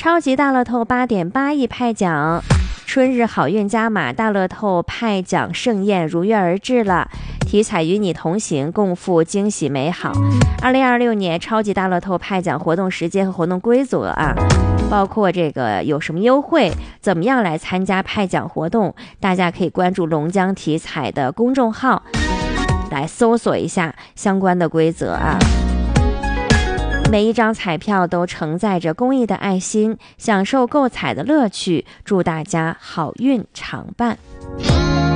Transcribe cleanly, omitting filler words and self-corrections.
超级大乐透8.8亿派奖，春日好运加码大乐透派奖盛宴如约而至了，体彩与你同行，共赴惊喜美好。2026年超级大乐透派奖活动时间和活动规则啊，包括这个有什么优惠，怎么样来参加派奖活动，大家可以关注龙江体彩的公众号来搜索一下相关的规则啊。每一张彩票都承载着公益的爱心，享受购彩的乐趣，祝大家好运常伴。